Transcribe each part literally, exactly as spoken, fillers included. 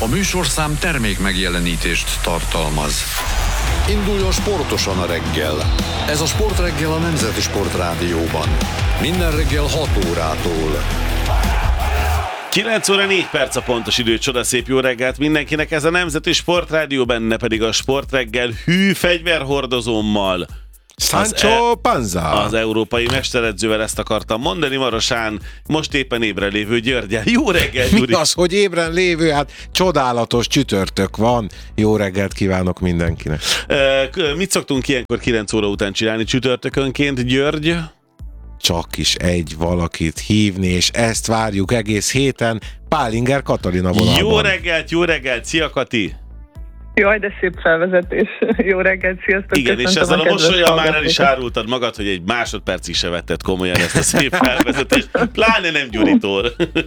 A műsorszám termék megjelenítést tartalmaz. Induljon sportosan a reggel. Ez a Sportreggel a Nemzeti Sportrádióban. Minden reggel hat órától. kilenc óra négy perc a pontos idő, csoda szép jó reggelt mindenkinek. Ez a Nemzeti Sportrádió, benne pedig a Sportreggel hű fegyverhordozómmal. Sancho e- Panza. Az európai mesteredzővel, ezt akartam mondani, Marosán most éppen ébren lévő Györgyel. Jó reggel, Gyuri! Mi az, hogy ébren lévő? Hát csodálatos csütörtök van. Jó reggelt kívánok mindenkinek. E, mit szoktunk ilyenkor kilenc óra után csinálni csütörtökönként, György? Csak is egy valakit hívni, és ezt várjuk egész héten. Pálinger Katalina vonalban. Jó reggelt, jó reggelt, szia Kati! Jaj, de szép felvezetés. Jó reggelt, sziasztok! Igen, és ezzel a mosolya már el is árultad magad, hogy egy másodpercig se vetted komolyan ezt a szép felvezetést, pláne nem Gyuritól.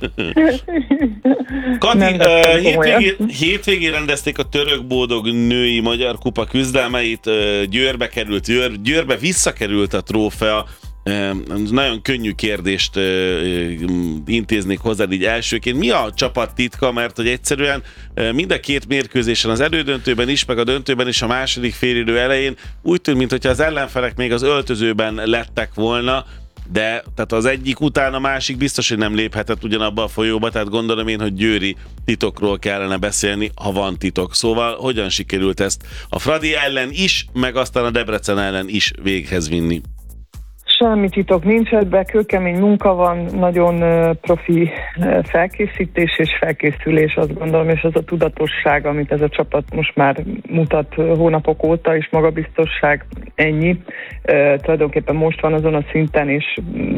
Kati, uh, hétvégén, hétvégén rendezték a török bódog női magyar kupa küzdelmeit, uh, Győrbe került, Győr, Győrbe visszakerült a trófea. Nagyon könnyű kérdést intéznék hozzád így elsőként. Mi a csapat titka? Mert hogy egyszerűen mind a két mérkőzésen, az elődöntőben is, meg a döntőben is, a második félidő elején úgy tűnt, mintha az ellenfelek még az öltözőben lettek volna, de tehát az egyik után a másik biztos, hogy nem léphetett ugyanabba a folyóba, tehát gondolom én, hogy győri titokról kellene beszélni, ha van titok. Szóval hogyan sikerült ezt a Fradi ellen is, meg aztán a Debrecen ellen is véghez vinni? Semmi titok nincs ebben, kőkemény munka van, nagyon profi felkészítés és felkészülés, azt gondolom, és az a tudatosság, amit ez a csapat most már mutat hónapok óta, és magabiztosság, ennyi. E, tulajdonképpen most van azon a szinten, és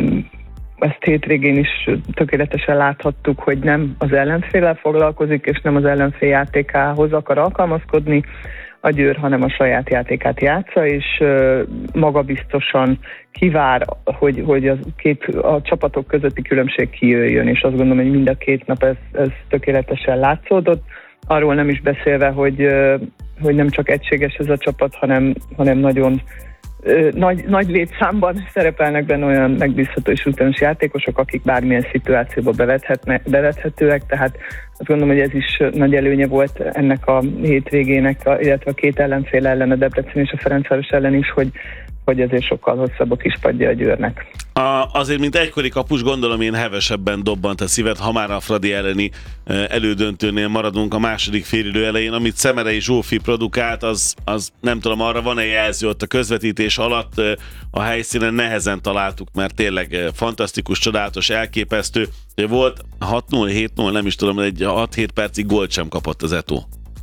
ezt hétvégén is tökéletesen láthattuk, hogy nem az ellenféllel foglalkozik, és nem az ellenfél játékához akar alkalmazkodni a Győr, hanem a saját játékát játsza, és uh, magabiztosan kivár, hogy, hogy a, két, a csapatok közötti különbség kijöjjön, és azt gondolom, hogy mind a két nap ez, ez tökéletesen látszódott. Arról nem is beszélve, hogy, uh, hogy nem csak egységes ez a csapat, hanem, hanem nagyon uh, nagy, nagy létszámban szerepelnek benne olyan megbízható és rutinus játékosok, akik bármilyen szituációba bevethetőek, tehát azt gondolom, hogy ez is nagy előnye volt ennek a hétvégének, illetve a két ellenfél ellen, a Debrecen és a Ferencváros ellen is, hogy, hogy ezért sokkal hosszabb a kispadja a Győrnek. A, azért, mint egykori kapus, gondolom én hevesebben dobbant a szíved, ha már a Fradi elleni elődöntőnél maradunk a második félidő elején, amit Szemerei Zsófi produkált, az, az nem tudom, arra van-e jelző ott a közvetítés alatt, a helyszínen nehezen találtuk, mert tényleg fantasztikus, csodálatos, elképesztő. Volt hat null, hét null, nem is tudom, egy hat-hét percig gólt sem kapott az Eto.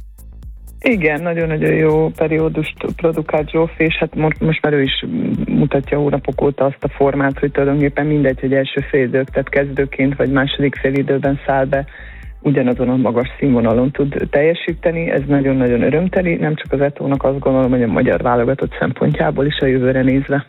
Igen, nagyon-nagyon jó periódust produkált Zsófi, és hát most, most már ő is mutatja hónapok óta azt a formát, hogy tulajdonképpen mindegy, hogy első félidők, tehát kezdőként vagy második félidőben száll be, ugyanazon a magas színvonalon tud teljesíteni. Ez nagyon-nagyon örömteli, nem csak az Etónak, azt gondolom, hogy a magyar válogatott szempontjából is a jövőre nézve.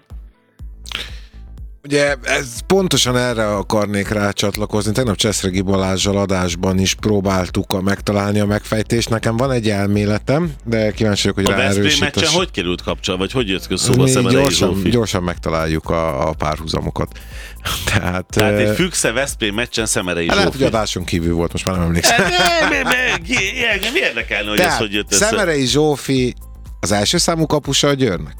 Ugye ez pontosan erre akarnék rácsatlakozni. Tegnap Cseszregi Balázsal adásban is próbáltuk megtalálni a megfejtést. Nekem van egy elméletem, de kíváncsi vagyok, hogy ráerősítés. A Veszprém meccsen hogy került kapcsolatba, vagy hogy jött szóba Szemerei gyorsan, Zsófi? gyorsan megtaláljuk a, a párhuzamokat. Tehát, Tehát egy Füchse Veszprém meccsen Szemerei Zsófi. Lehet, hogy adáson kívül volt, most már nem emlékszem. Mi érdekelne, hogy ez hogy jött össze? Szemerei Zsófi az első számú kapusa a Győrnek?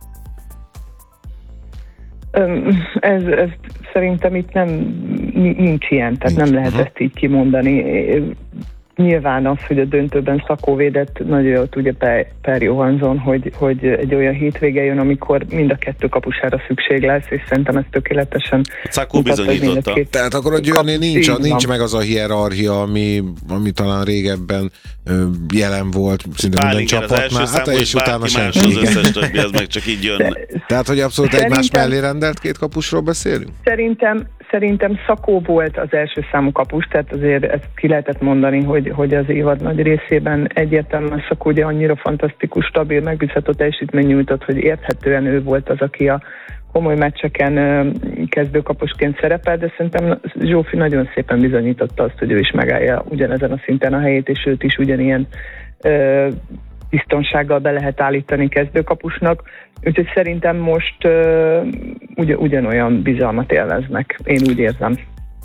Ez, ez szerintem itt nem nincs ilyen, tehát nincs. Nem lehet ezt így kimondani. Nyilván az, hogy a döntőben Szakó védett, nagyon jól tudja Per, per Johansson, hogy, hogy egy olyan hétvége jön, amikor mind a kettő kapusára szükség lesz, és szerintem ez tökéletesen Szakó bizonyította. Tehát akkor a Győrnél nincs, a, nincs meg az a hierarchia, ami, ami talán régebben ö, jelen volt szinte minden csapatnál. Hát és utána senki. Az összes többi, az meg csak így jön. De, tehát, hogy abszolút szerintem, egymás mellé rendelt két kapusról beszélünk? Szerintem Szerintem Szakó volt az első számú kapus, tehát azért ezt ki lehetett mondani, hogy, hogy az évad nagy részében egyértelműen Szakó ugye annyira fantasztikus, stabil, megbízható teljesítmény nyújtott, hogy érthetően ő volt az, aki a komoly meccseken kezdőkapusként szerepel, de szerintem Zsófi nagyon szépen bizonyította azt, hogy ő is megállja ugyanezen a szinten a helyét, és őt is ugyanilyen ö, biztonsággal be lehet állítani kezdőkapusnak. Úgyhogy szerintem most uh, ugy, ugyanolyan bizalmat élveznek. Én úgy érzem.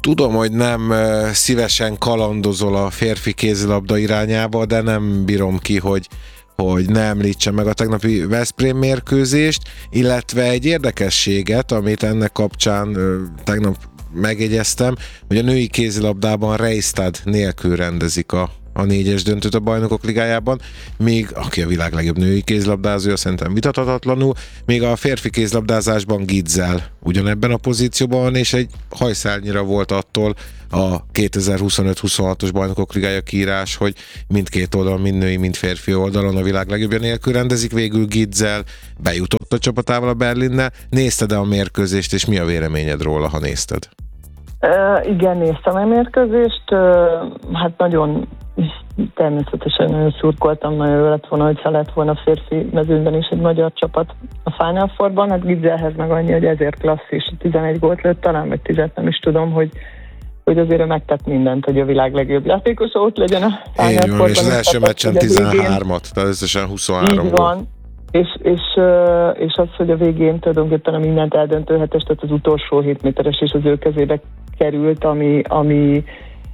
Tudom, hogy nem szívesen kalandozol a férfi kézilabda irányába, de nem bírom ki, hogy hogy ne említsem meg a tegnapi Veszprém mérkőzést, illetve egy érdekességet, amit ennek kapcsán ö, tegnap megjegyeztem, hogy a női kézilabdában Reistad nélkül rendezik a, a négyes döntőt a Bajnokok Ligájában, míg aki a világ legjobb női kézilabdázója, szerintem vitathatatlanul, míg a férfi kézilabdázásban Gitzel ugyanebben a pozícióban, és egy hajszárnyira volt attól a kétezer-huszonöt huszonhatos Bajnokok Ligája kiírás, hogy mindkét oldalon, mind női, mind férfi oldalon a világ legjobbja nélkül rendezik. Végül Gitzel bejutott a csapatával a Berlinnel. Nézted-e a mérkőzést, és mi a véleményed róla, ha nézted? Uh, igen, néztem a mérkőzést. Uh, hát nagyon természetesen nagyon szurkoltam, nagyon jó lett volna, hogyha lett volna férfi mezőnyben is egy magyar csapat a Final Fourban. Hát Gitzelhez meg annyi, hogy ezért klasszis, tizenegy gólt lőtt, talán vagy tízet, nem is tudom, hogy hogy azért ő megtett mindent, hogy a világ legjobb játékosa ott legyen a Final Fourban. És az első meccsen tizenhármat, tehát összesen huszonhárom így van. És, és, és az, hogy a végén tulajdonképpen a mindent eldöntő hetes, tehát az utolsó hét méteres és az ő kezébe került, ami, ami,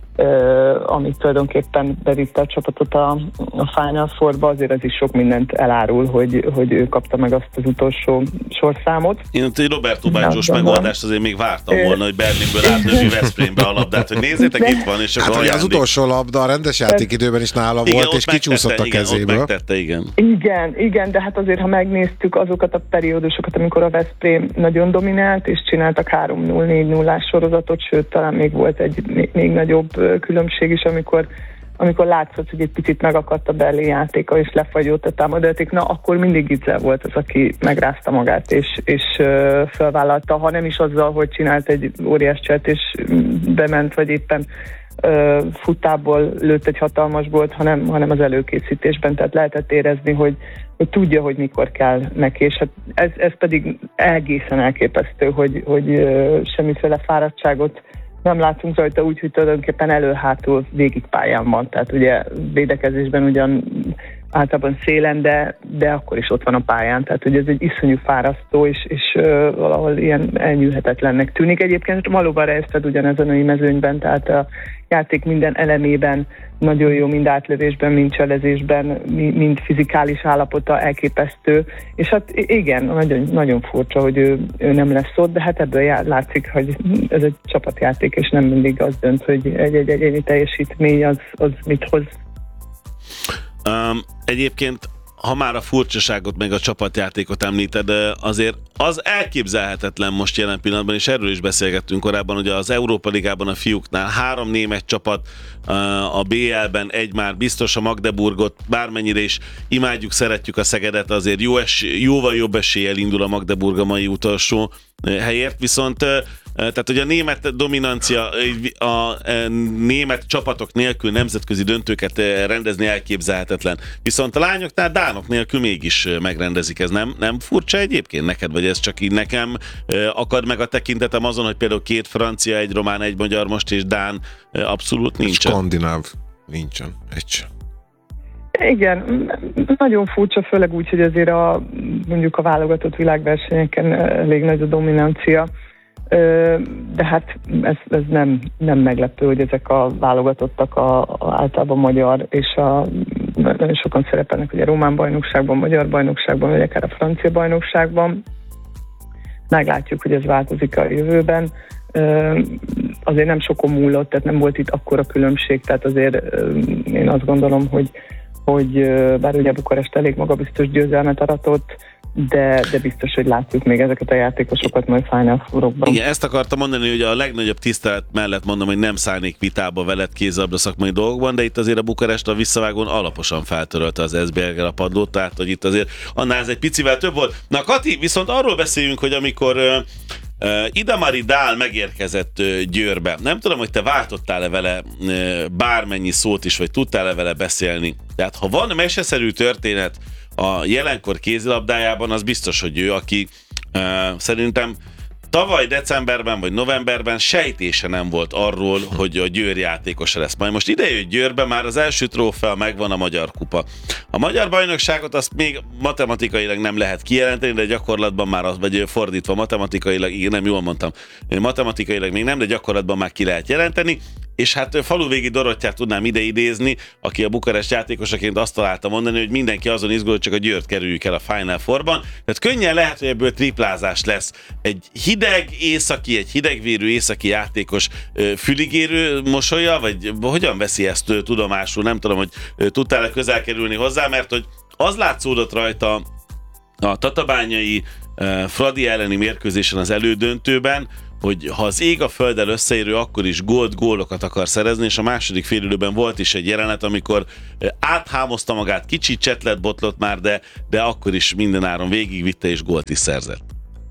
uh, ami tulajdonképpen bevitte a csapatot a, a Final Fourba, azért ez is sok mindent elárul, hogy, hogy ő kapta meg azt az utolsó sorszámot. Én egy Roberto Baggio-s megoldást azért még vártam volna, hogy Berlinből átnövi Veszprémbe a labdát, hogy nézzétek, itt van, és hát, akkor az utolsó labda a rendes játékidőben is nála igen, volt, és kicsúszott a kezéből. Igen, ott megtette, igen. Igen, igen, de hát azért, ha megnéztük azokat a periódusokat, amikor a Veszprém nagyon dominált, és csináltak három null négy nullás sorozatot, sőt, talán még volt egy még, még nagyobb különbség is, amikor amikor látszott, hogy egy picit megakadt a Berlin játéka, és lefagyott a támadójáték, na akkor mindig Gitzel volt az, aki megrázta magát, és, és uh, felvállalta, ha nem is azzal, hogy csinált egy óriás cselt, és bement, vagy éppen uh, futtából lőtt egy hatalmas gólt, hanem, hanem az előkészítésben, tehát lehetett érezni, hogy, hogy tudja, hogy mikor kell neki, és hát ez, ez pedig egészen elképesztő, hogy, hogy uh, semmiféle fáradtságot nem látunk rajta úgy, hogy tulajdonképpen elő-hátul végig pályán van. Tehát ugye védekezésben ugyan általában szélen, de, de akkor is ott van a pályán. Tehát ugye ez egy iszonyú fárasztó, és, és uh, valahol ilyen elnyűhetetlennek tűnik. Egyébként valóban Reistad ugyanez a női mezőnyben, tehát a játék minden elemében nagyon jó, mind átlövésben, mind cselezésben, mind fizikális állapota elképesztő. És hát igen, nagyon, nagyon furcsa, hogy ő, ő nem lesz ott, de hát ebből já, látszik, hogy ez egy csapatjáték, és nem mindig az dönt, hogy egy-egy egyéni teljesítmény az, az mit hoz. Um, egyébként, ha már a furcsaságot meg a csapatjátékot említed, azért az elképzelhetetlen most jelen pillanatban, és erről is beszélgettünk korábban, ugye az Európa Ligában a fiúknál három német csapat, a bé el-ben egy már biztos, a Magdeburgot, bármennyire is imádjuk, szeretjük a Szegedet, azért jó esély, jóval jobb eséllyel indul a Magdeburg a mai utolsó helyért, viszont tehát, hogy a német dominancia, a német csapatok nélkül nemzetközi döntőket rendezni elképzelhetetlen. Viszont a lányoknál dánok nélkül mégis megrendezik. Ez nem, nem furcsa egyébként neked, vagy ez csak így nekem akad meg a tekintetem azon, hogy például két francia, egy román, egy magyar most, és dán abszolút nincsen. Skandináv nincsen, egy sem. Igen, nagyon furcsa, főleg úgy, hogy azért a, mondjuk a válogatott világversenyeken elég nagy a dominancia, de hát ez, ez nem, nem meglepő, hogy ezek a válogatottak a, a általában magyar, és a, nagyon sokan szerepelnek ugye a román bajnokságban, magyar bajnokságban, vagy akár a francia bajnokságban. Meglátjuk, hogy ez változik a jövőben. Azért nem sokon múlott, tehát nem volt itt akkora különbség, tehát azért én azt gondolom, hogy hogy bár ugye Bukarest elég magabiztos győzelmet aratott, de, de biztos, hogy látjuk még ezeket a játékosokat majd Final Fourokban. Igen, ezt akartam mondani, hogy a legnagyobb tisztelet mellett mondom, hogy nem szállnék vitába veled kézilabda szakmai dolgokban, de itt azért a Bukarest a visszavágón alaposan feltörölte az Esbjerg-el a padlót, tehát hogy itt azért annál ez egy picivel több volt. Na Kati, viszont arról beszéljünk, hogy amikor uh, uh, Idamari Dál megérkezett uh, Győrbe, nem tudom, hogy te váltottál-e vele uh, bármennyi szót is, vagy tudtál-e vele beszélni. Tehát ha van meseszerű történet a jelenkor kézilabdájában, az biztos, hogy ő, aki uh, szerintem Tavaly decemberben vagy novemberben sejtése nem volt arról, hogy a Győr játékosa lesz. Majd most ide jött Győrbe, már az első trófea megvan, a Magyar Kupa. A Magyar Bajnokságot azt még matematikailag nem lehet kijelenteni, de gyakorlatban már az, vagy fordítva matematikailag, igen, nem jól mondtam, matematikailag még nem, de gyakorlatban már ki lehet jelenteni. És hát Faluvégi Dorottyát tudnám ide idézni, aki a Bukarest játékosaként azt találta mondani, hogy mindenki azon izgul, hogy csak a Győrt kerüljük el a Final Fourban. Tehát könnyen lehet, hogy ebből triplázás lesz. Egy hideg északi, egy hidegvérű északi játékos füligérő mosolya, vagy hogyan veszi ezt tudomásul? Nem tudom, hogy tudtál-e közel kerülni hozzá, mert hogy az látszódott rajta a tatabányai Fradi elleni mérkőzésen az elődöntőben, hogy ha az ég a földdel összeérő, akkor is gólt, gólokat akar szerezni, és a második félidőben volt is egy jelenet, amikor áthámozta magát, kicsit csetlet botlott már, de, de akkor is mindenáron végigvitte és gólt is szerzett.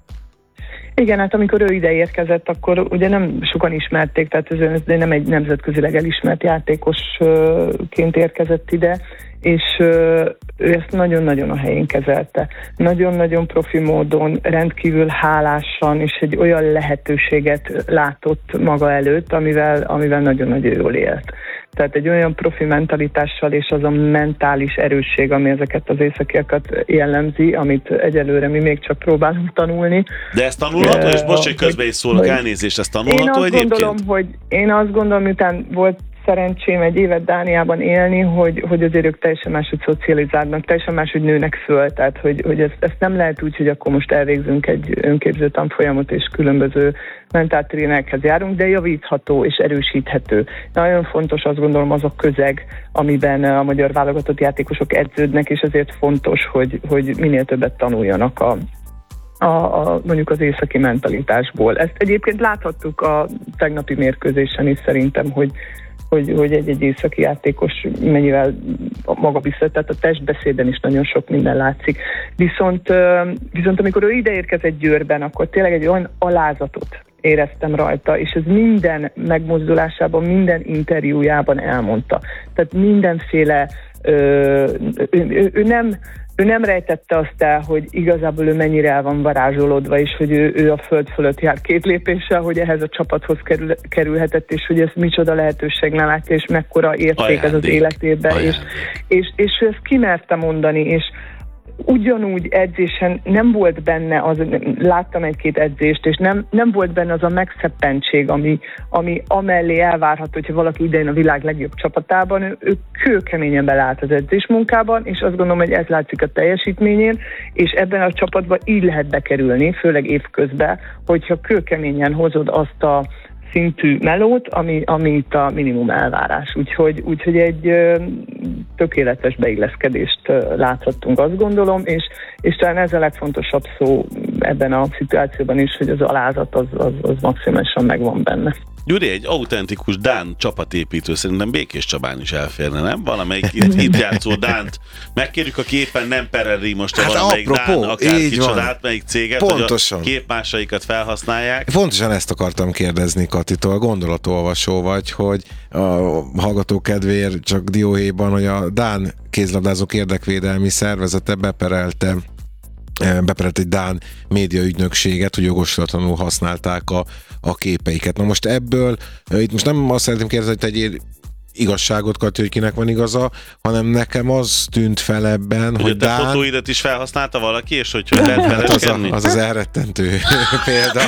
Igen, hát amikor ő ide érkezett, akkor ugye nem sokan ismerték, tehát ez nem egy nemzetközileg elismert játékosként érkezett ide, és ő ezt nagyon-nagyon a helyén kezelte. Nagyon-nagyon profi módon, rendkívül hálásan, és egy olyan lehetőséget látott maga előtt, amivel, amivel nagyon-nagyon jól élt. Tehát egy olyan profi mentalitással, és az a mentális erősség, ami ezeket az északiakat jellemzi, amit egyelőre mi még csak próbálunk tanulni. De ez tanulható, és most, hogy közben is szólok, elnézést, ez tanulható én egyébként? Gondolom, hogy, én azt gondolom, miután volt szerencsém egy évet Dániában élni, hogy, hogy azért ők teljesen máshogy szocializálnak, teljesen máshogy nőnek föl, tehát hogy, hogy ezt, ezt nem lehet úgy, hogy akkor most elvégzünk egy önképző tanfolyamot, és különböző mentáltrénerekhez járunk, de javítható és erősíthető. Nagyon fontos, azt gondolom, az a közeg, amiben a magyar válogatott játékosok edződnek, és ezért fontos, hogy, hogy minél többet tanuljanak a A, a, mondjuk az északi mentalitásból. Ezt egyébként láthattuk a tegnapi mérkőzésen is szerintem, hogy, hogy, hogy egy-egy északi játékos mennyivel magabiztos, tehát a testbeszédben is nagyon sok minden látszik. Viszont, viszont amikor ő ide érkezett Győrben, akkor tényleg egy olyan alázatot éreztem rajta, és ez minden megmozdulásában, minden interjújában elmondta. Tehát mindenféle ö, ő, ő, ő nem Ő nem rejtette azt el, hogy igazából ő mennyire el van varázsolódva, és hogy ő, ő a föld fölött jár két lépéssel, hogy ehhez a csapathoz kerül, kerülhetett, és hogy ez micsoda lehetőség nem látja, és mekkora érték Ajándék. Ez az életében. És, és, és ő ezt kimerte mondani, és ugyanúgy edzésen nem volt benne, az, láttam egy-két edzést, és nem, nem volt benne az a megszeppentség, ami, ami amellé elvárható, hogyha valaki idején a világ legjobb csapatában, ő, ő kőkeményen belállt az edzésmunkában, és azt gondolom, hogy ez látszik a teljesítményén, és ebben a csapatban így lehet bekerülni, főleg évközben, hogyha kőkeményen hozod azt a szintű melót, ami, ami itt a minimum elvárás. Úgyhogy, úgyhogy egy ö, tökéletes beilleszkedést ö, láthattunk, azt gondolom, és, és talán ez a legfontosabb szó ebben a szituációban is, hogy az alázat az, az, az maximálisan megvan benne. Gyuri, egy autentikus dán csapatépítő szerintem Békés Csabán is elférne, nem? Valamelyik itt, itt játszó dánt. Megkérjük a képen, nem Pereri most, hát valamelyik apropó, dán, akár kicsodát, melyik céget, pontosan, hogy a képmásaikat felhasználják. Pontosan ezt akartam kérdezni Katitól, gondolatolvasó vagy, hogy a hallgató kedvéért csak dióhéjban, hogy a dán kézlabdázók érdekvédelmi szervezete beperelte beperelt egy dán médiaügynökséget, hogy jogoslatlanul használták a, a képeiket. Na most ebből, itt most nem azt szeretném kérdezni, hogy tegyél igazságot, Kati, hogy kinek van igaza, hanem nekem az tűnt fel ebben, hogy, hogy te Dán... fotóidat is felhasználta valaki, és hogy hogy lehet hát az, a, az az az elrettentő példa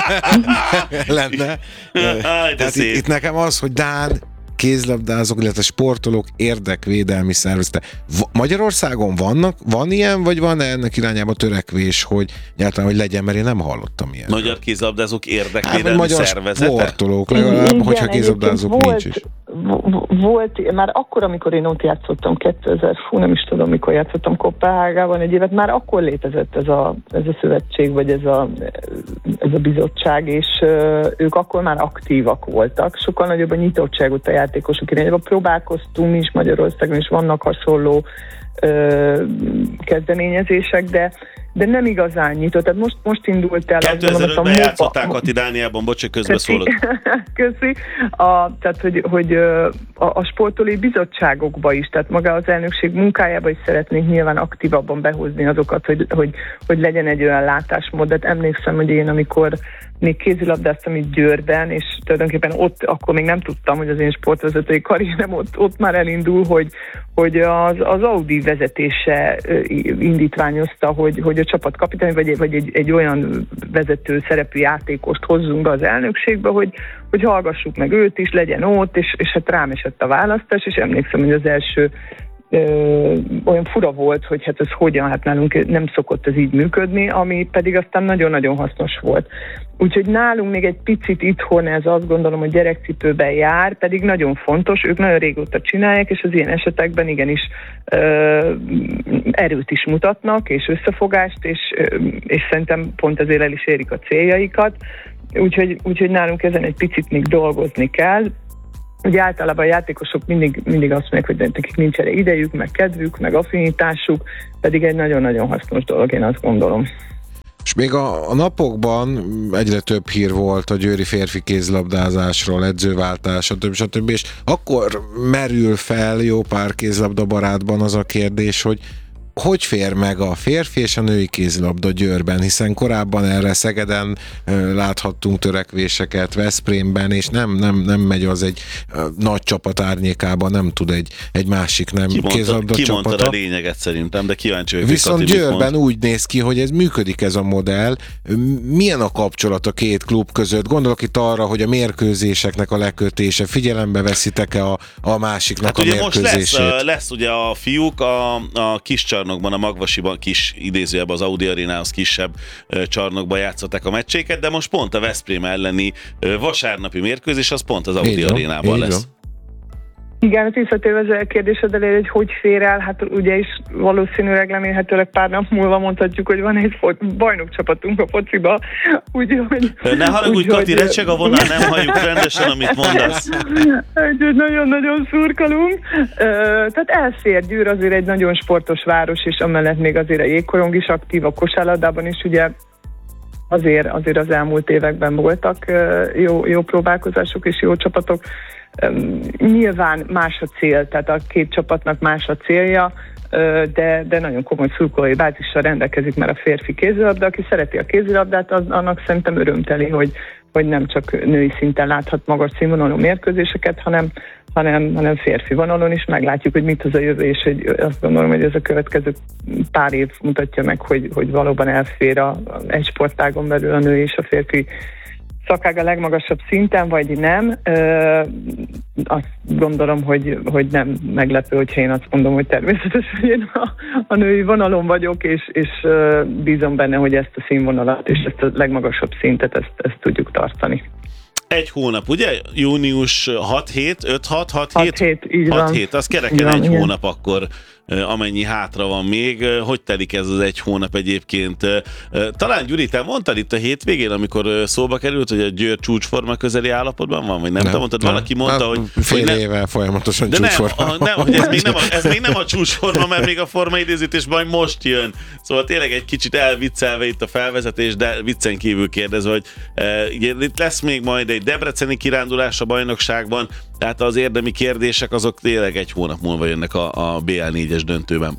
lenne. Tehát itt, itt nekem az, hogy Dán kézlabdázók, illetve sportolók érdekvédelmi szervezete. Magyarországon vannak, van ilyen, vagy van ennek irányába törekvés, hogy nyilván, hogy legyen, mert én nem hallottam ilyen. Magyar kézlabdázók érdekvédelmi hát, magyar szervezete? Magyar sportolók legalább, igen, hogyha kézlabdázók volt, nincs is. Volt, már akkor, amikor én ott játszottam, kétezer, fú, nem is tudom, mikor játszottam Koppenhágában egy évet, már akkor létezett ez a, ez a szövetség, vagy ez a, ez a bizottság, és ők akkor már aktívak voltak. Sokkal nagyobb a nyitottságot a játékosok irányába. Próbálkoztunk is Magyarországon, és vannak hasonló ö, kezdeményezések, de de nem igazán nyitott. Tehát most, most indult el. kétezer-ötben játszották Kati Dániában, bocs, hogy közbeszólok. Köszi. A, tehát, hogy, hogy a, a sportolói bizottságokba is, tehát maga az elnökség munkájába is szeretnénk nyilván aktívabban behozni azokat, hogy, hogy, hogy legyen egy olyan látásmód. De emlékszem, hogy én amikor még kézilabdáztam itt Győrben, és tulajdonképpen ott akkor még nem tudtam, hogy az én sportvezetői karrierem ott, ott már elindul, hogy, hogy az, az Audi vezetése indítványozta, hogy, hogy a csapatkapitány, vagy, vagy egy, egy olyan vezető szerepű játékost hozzunk be az elnökségbe, hogy, hogy hallgassuk meg őt is, legyen ott, és, és hát rám esett a választás, és emlékszem, hogy az első Ö, olyan fura volt, hogy hát ez hogyan, hát nálunk nem szokott ez így működni, ami pedig aztán nagyon-nagyon hasznos volt. Úgyhogy nálunk még egy picit itthon ez azt gondolom, hogy gyerekcipőben jár, pedig nagyon fontos, ők nagyon régóta csinálják, és az ilyen esetekben igenis ö, erőt is mutatnak, és összefogást, és, ö, és szerintem pont ezért el is érik a céljaikat. Úgyhogy, úgyhogy nálunk ezen egy picit még dolgozni kell. Ugye általában a játékosok mindig, mindig azt mondják, hogy nekik nincs erre idejük, meg kedvük, meg affinitásuk, pedig egy nagyon-nagyon hasznos dolog, én azt gondolom. És még a, a napokban egyre több hír volt a győri férfi kézilabdázásról, edzőváltás, stb. stb. És akkor merül fel jó pár kézilabda barátban az a kérdés, hogy hogy fér meg a férfi és a női kézilabda Győrben, hiszen korábban erre Szegeden ö, láthattunk törekvéseket, Veszprémben, és nem, nem, nem megy az egy ö, nagy csapat árnyékában, nem tud egy, egy másik nem ki mondta, kézilabda ki csapata. Mondta a lényeget szerintem, de kíváncsi vagyok. Viszont Győrben úgy néz ki, hogy ez működik ez a modell. Milyen a kapcsolat a két klub között? Gondolok itt arra, hogy a mérkőzéseknek a lekötése, figyelembe veszitek-e a, a másiknak hát a mérkőzését? Most lesz, lesz ugye a fiúk a, a kis csarnokban, a Magvasiban, kis idézőjebb az Audi Arénához kisebb csarnokban játszották a meccséket, de most pont a Veszprém elleni vasárnapi mérkőzés, az pont az Audi így Arénában van, lesz. Igen, visszatérve a kérdésed elé, hogy hogy fér el, hát ugye is valószínűleg remélhetőleg pár nap múlva mondhatjuk, hogy van egy fo- bajnokcsapatunk a fociba, úgyhogy... Ne haragudj, úgy, Kati, recseg a vonal, nem halljuk rendesen, amit mondasz. Úgyhogy nagyon-nagyon szurkolunk. Tehát elfér, Győr azért egy nagyon sportos város, és amellett még azért a jégkorong is aktív, a kosárlabdában is ugye azért, azért az elmúlt években voltak jó, jó próbálkozások és jó csapatok. Nyilván más a cél, tehát a két csapatnak más a célja, de, de nagyon komoly szurkolói bázissal rendelkezik már a férfi kézilabda, aki szereti a kézilabdát, az, annak szerintem örömteli, hogy, hogy nem csak női szinten láthat magas színvonalú mérkőzéseket, hanem, hanem, hanem férfi vonalon is meglátjuk, hogy mit hoz a jövő, és hogy azt gondolom, hogy ez a következő pár év mutatja meg, hogy, hogy valóban elfér a, egy sportágon belül a női és a férfi szakág a legmagasabb szinten, vagy nem. Ö, azt gondolom, hogy, hogy nem meglepő, hogyha én azt mondom, hogy természetes, hogy én a, a női vonalon vagyok, és, és ö, bízom benne, hogy ezt a színvonalat és ezt a legmagasabb szintet, ezt, ezt tudjuk tartani. Egy hónap, ugye? Június hat hét, öt hat, hat hét? hat hét, így van. hat hét, az kereken van, egy igen. hónap akkor, amennyi hátra van még. Hogy telik ez az egy hónap egyébként? Talán Gyuri, te mondtad itt a hétvégén, amikor szóba került, hogy a Győr csúcsforma közeli állapotban van, vagy nem? nem te mondtad, nem. Valaki mondta, nem. hogy... Fél hogy éve folyamatosan de csúcsforma. Nem, nem, hogy ez, még nem a, ez még nem a csúcsforma, mert még a formaidézítés majd most jön. Szóval tényleg egy kicsit elviccelve itt a felvezetés, de viccen kívül kérdezve, hogy e, itt lesz még majd egy debreceni kirándulás a bajnokságban, tehát az érdemi kérdések azok tényleg egy hónap múlva jönnek a, a bé el négyes döntőben.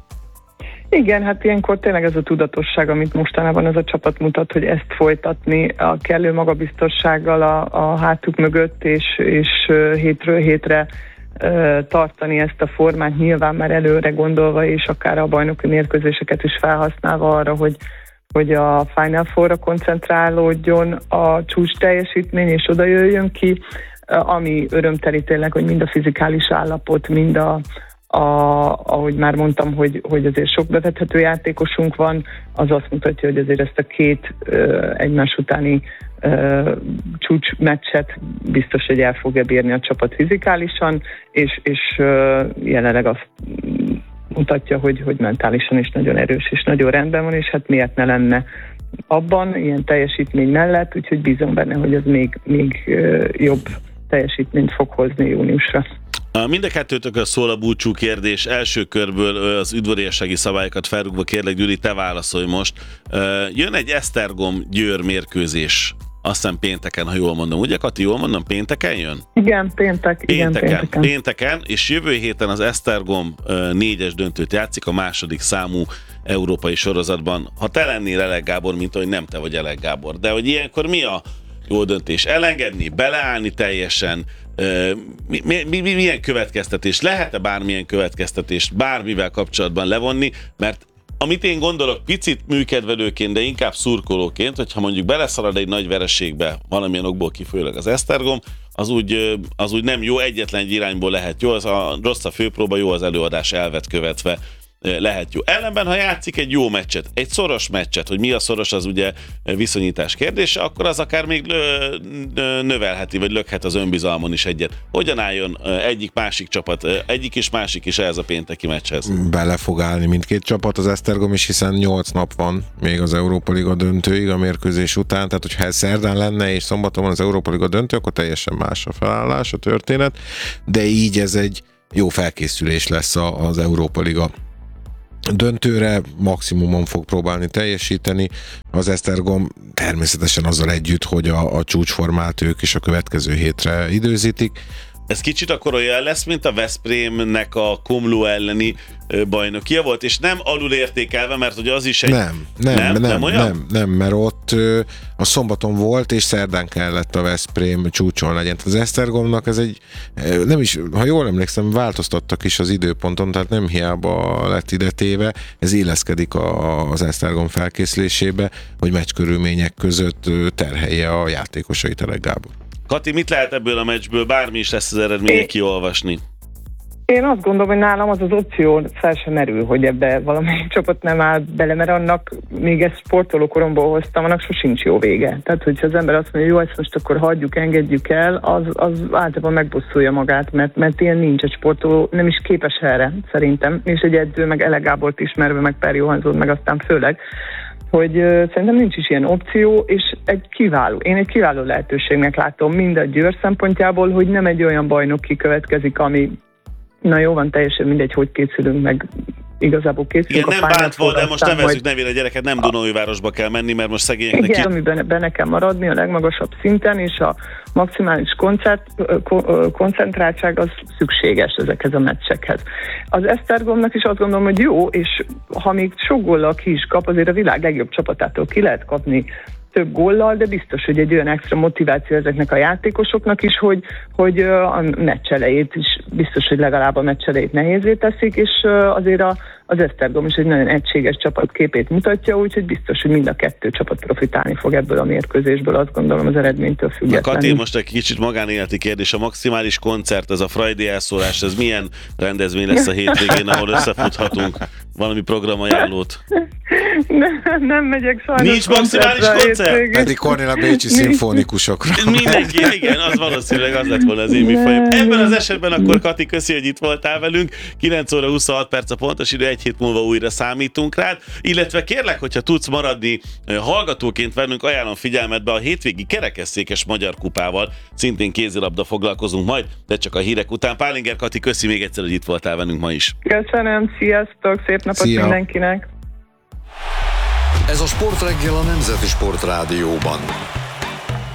Igen, hát ilyenkor tényleg ez a tudatosság, amit mostanában ez a csapat mutat, hogy ezt folytatni a kellő magabiztossággal a, a hátuk mögött, és, és hétről hétre uh, tartani ezt a formát, nyilván már előre gondolva, és akár a bajnoki mérkőzéseket is felhasználva arra, hogy hogy a Final Four-ra koncentrálódjon a csúcs teljesítmény, és oda jöjjön ki, ami örömteli tényleg, hogy mind a fizikális állapot, mind a, a ahogy már mondtam, hogy, hogy azért sok bevethető játékosunk van, az azt mutatja, hogy azért ezt a két uh, egymás utáni uh, csúcsmeccset biztos, hogy el fogja bírni a csapat fizikálisan, és, és uh, jelenleg azt mutatja, hogy, hogy mentálisan is nagyon erős és nagyon rendben van, és hát miért ne lenne abban, ilyen teljesítmény mellett, úgyhogy bízom benne, hogy ez még, még uh, jobb teljesítményt fog hozni júniusra. Mind a kettőtökön szól a búcsú kérdés. Első körből az udvariassági szabályokat felrúgva kérlek, Gyuri, te válaszolj most. Jön egy Esztergom-Győr mérkőzés. Azt hiszem pénteken, ha jól mondom. Ugye, Kati, jól mondom, pénteken jön? Igen, péntek. Igen, pénteken, pénteken. Pénteken, és jövő héten az Esztergom négyes döntőt játszik a második számú európai sorozatban. Ha te lennél Elek Gábor, mint hogy nem te vagy Elek Gábor. De hogy ilyenkor mi a jó döntés? Elengedni, beleállni teljesen? Mi, mi, mi, milyen következtetés? Lehet-e bármilyen következtetést bármivel kapcsolatban levonni? Mert amit én gondolok picit műkedvelőként, de inkább szurkolóként, hogyha mondjuk beleszalad egy nagy vereségbe valamilyen okból kifolyólag az Esztergom, az úgy, az úgy nem jó, egyetlen egy irányból lehet jó, az a rossz a főpróba, jó az előadás elvet követve lehet jó. Ellenben, ha játszik egy jó meccset, egy szoros meccset, hogy mi a szoros, az ugye viszonyítás kérdése, akkor az akár még növelheti, vagy lökhet az önbizalmon is egyet. Hogyan álljon egyik, másik csapat, egyik és másik is ehhez a pénteki meccshez? Bele fog állni mindkét csapat, az Esztergom is, hiszen nyolc nap van még az Európa Liga döntőig a mérkőzés után, tehát hogyha ez szerdán lenne és szombaton van az Európa Liga döntő, akkor teljesen más a felállás, a történet, de így ez egy jó felkészülés lesz az Európa Liga döntőre, maximumon fog próbálni teljesíteni. Az Esztergom természetesen azzal együtt, hogy a, a csúcsformát ők is a következő hétre időzítik. Ez kicsit akkor olyan lesz, mint a Veszprémnek a Komló elleni bajnokia volt, és nem alulértékelve, mert ugye az is egy... Nem, nem, nem, nem, nem, nem, nem mert ott a szombaton volt, és szerdán kellett a Veszprém csúcson legyen. Az Esztergomnak ez egy, nem is, ha jól emlékszem, változtattak is az időponton, tehát nem hiába lett ide téve, ez illeszkedik a, az Esztergom felkészülésébe, hogy meccskörülmények között terhelje a játékosait, Elek Gábor. Kati, mit lehet ebből a meccsből, bármi is lesz az eredménye, kiolvasni? Én azt gondolom, hogy nálam az az opció fel sem merül, hogy ebbe valamelyik csapat nem áll bele, mert annak, még ezt sportolókoromból hoztam, annak sosincs jó vége. Tehát, hogyha az ember azt mondja, jó, ezt most akkor hagyjuk, engedjük el, az, az általában megbosszulja magát, mert, mert ilyen nincs, egy sportoló nem is képes erre, szerintem, és egy edző, meg Elek Gábort ismerve, meg Per Johannsson, meg aztán főleg, hogy uh, szerintem nincs is ilyen opció, és egy kiváló, én egy kiváló lehetőségnek látom mind a Győr szempontjából, hogy nem egy olyan bajnok kikövetkezik, ami na jó van, teljesen mindegy, hogy készülünk, meg igazából készülünk. Igen, a nem bántva, de most nevezzük majd... nevére a gyereket, nem Dunaújvárosba kell menni, mert most szegényeknek... Igen, ki... amiben benne kell maradni a legmagasabb szinten, és a maximális koncert, koncentráltság az szükséges ezekhez a meccsekhez. Az Esztergomnak is azt gondolom, hogy jó, és ha még sok góllal ki is kap, azért a világ legjobb csapatától ki lehet kapni több góllal, de biztos, hogy egy olyan extra motiváció ezeknek a játékosoknak is, hogy, hogy a meccs elejét is biztos, hogy legalább a meccs elejét nehézé teszik, és azért a, az Esztergom is egy nagyon egységes csapatképét mutatja, úgyhogy biztos, hogy mind a kettő csapat profitálni fog ebből a mérkőzésből, azt gondolom az eredménytől függetlenül. Kati, most egy kicsit magánéleti kérdés, a maximális koncert, ez a Friday elszórás, ez milyen rendezvény lesz a hétvégén, ahol összefuthatunk? Valami programajánlót? Nem, nem megyek sajnos. Nincs maximális koncert? Pedig Kornél a bécsi szimfonikusokra. Mindenki, igen, az valószínűleg az lett volna az én műfajom. Ebben az esetben akkor, Kati, köszi, hogy itt voltál velünk. kilenc óra huszonhat perc a pontos idő, egy hét múlva újra számítunk rád. Illetve kérlek, hogyha tudsz maradni hallgatóként velünk, ajánlom figyelmetbe a hétvégi kerekesszékes Magyar Kupával. Szintén kézilabda foglalkozunk majd, de csak a hírek után. Pálinger Kati, köszi még egyszer, hogy itt voltál velünk ma is. Köszönöm, sziasztok, szép napot Szia. mindenkinek. Ez a Sportreggel a Nemzeti Sportrádióban.